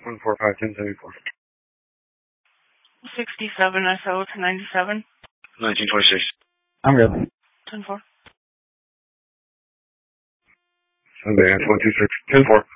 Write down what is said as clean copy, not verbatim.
145-1074. 67 SO to 97. 1926. I'm good. 10-4. Sunday, 126-10-4.